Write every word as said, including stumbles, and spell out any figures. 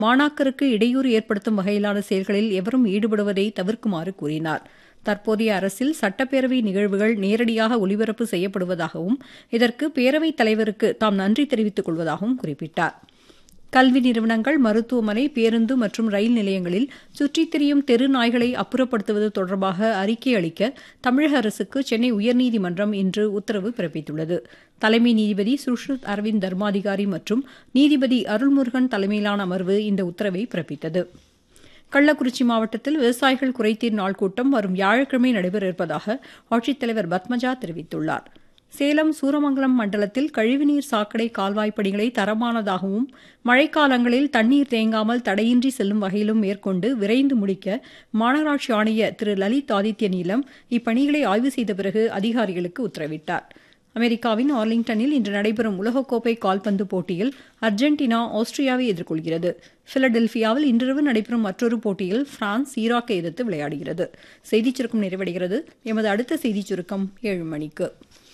மாணாக்கருக்கு இடையூறு ஏற்படுத்தும் வகையிலான செயல்களில் எவரும் ஈடுபடுவதை தவிர்க்குமாறு கூறினார். தற்போதைய அரசில் சட்டப்பேரவை நிகழ்வுகள் நேரடியாக ஒலிபரப்பு செய்யப்படுவதாகவும் இதற்கு பேரவைத் தலைவருக்கு தாம் நன்றி தெரிவித்துக் கொள்வதாகவும் குறிப்பிட்டார். கல்வி நிறுவனங்கள், மருத்துவமனை, பேருந்து மற்றும் ரயில் நிலையங்களில் சுற்றித் திரியும் தெரு நாய்களை அப்புறப்படுத்துவது தொடர்பாக அறிக்கை அளிக்க தமிழக அரசுக்கு சென்னை உயர்நீதிமன்றம் இன்று உத்தரவு பிறப்பித்துள்ளது. தலைமை நீதிபதி சுஷ்ருத் அரவிந்த் தர்மாதிகாரி மற்றும் நீதிபதி அருள்முருகன் தலைமையிலான அமர்வு இந்த உத்தரவை பிறப்பித்தது. கள்ளக்குறிச்சி மாவட்டத்தில் விவசாயிகள் குறைதீர் நாள் கூட்டம் வரும் வியாழக்கிழமை நடைபெற இருப்பதாக ஆட்சித்தலைவர் பத்மஜா தெரிவித்துள்ளார். சேலம் சூரமங்கலம் மண்டலத்தில் கழிவுநீர் சாக்கடை கால்வாய் பணிகளை தரமானதாகவும் மழைக்காலங்களில் தண்ணீர் தேங்காமல் தடையின்றி செல்லும் வகையிலும் மேற்கொண்டு விரைந்து முடிக்க மாநகராட்சி ஆணையர் திரு லலித் ஆதித்ய நீலம் இப்பணிகளை ஆய்வு செய்த பிறகு அதிகாரிகளுக்கு உத்தரவிட்டார். அமெரிக்காவின் ஆர்லிங்டனில் இன்று நடைபெறும் உலகக்கோப்பை கால்பந்து போட்டியில் அர்ஜென்டினா ஆஸ்திரியாவை எதிர்கொள்கிறது. பிலடெல்பியாவில் இன்றிரவு நடைபெறும் மற்றொரு போட்டியில் பிரான்ஸ் ஈராக்கை எதிர்த்து விளையாடுகிறது. செய்திச் சுருக்கம் நிறைவடைகிறது. எமது அடுத்த செய்திச் சுருக்கம் ஏழு மணிக்கு.